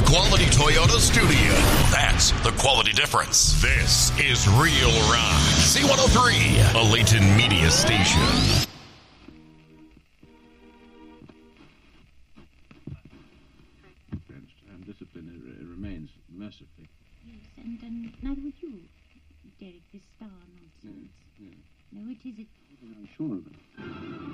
quality Toyota studio. That's the quality difference. This is Real Rock. C103, a Layton media station. And discipline remains mercifully. Yes, and neither would you, Derek, this star nonsense. Yeah. No, it isn't. I'm sure of it.